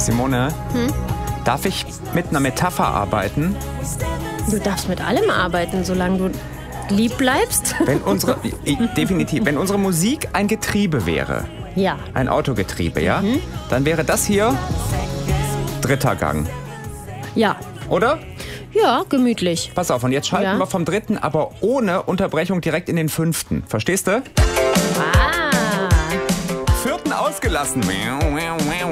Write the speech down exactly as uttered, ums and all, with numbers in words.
Simone, Hm? darf ich mit einer Metapher arbeiten? Du darfst mit allem arbeiten, solange du lieb bleibst. Wenn unsere, definitiv, wenn unsere Musik ein Getriebe wäre, Ja. ein Autogetriebe, ja, dann wäre das hier dritter Gang, Ja. oder? Ja, gemütlich. Pass auf, und jetzt schalten Ja. wir vom dritten, aber ohne Unterbrechung direkt in den fünften. Verstehst du? Ah. Vierten ausgelassen.